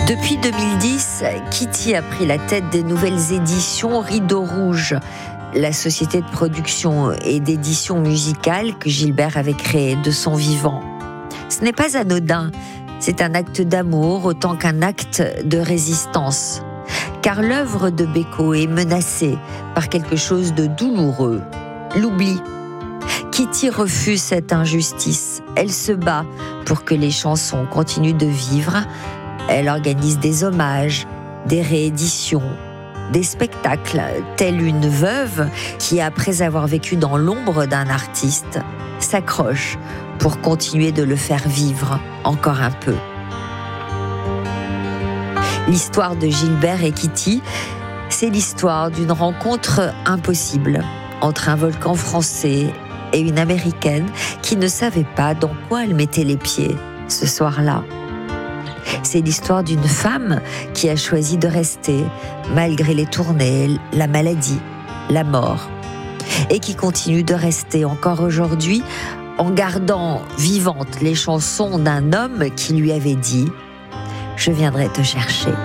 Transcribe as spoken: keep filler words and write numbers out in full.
Depuis deux mille dix, Kitty a pris la tête des nouvelles éditions Rideau Rouge, la société de production et d'édition musicale que Gilbert avait créée de son vivant. Ce n'est pas anodin, c'est un acte d'amour autant qu'un acte de résistance. Car l'œuvre de Beko est menacée par quelque chose de douloureux, l'oubli. Kitty refuse cette injustice. Elle se bat pour que les chansons continuent de vivre. Elle organise des hommages, des rééditions, des spectacles, telle une veuve qui, après avoir vécu dans l'ombre d'un artiste, s'accroche pour continuer de le faire vivre encore un peu. L'histoire de Gilbert et Kitty, c'est l'histoire d'une rencontre impossible entre un volcan français et une américaine qui ne savait pas dans quoi elle mettait les pieds ce soir-là. C'est l'histoire d'une femme qui a choisi de rester malgré les tournées, la maladie, la mort, et qui continue de rester encore aujourd'hui en gardant vivantes les chansons d'un homme qui lui avait dit « Je viendrai te chercher ».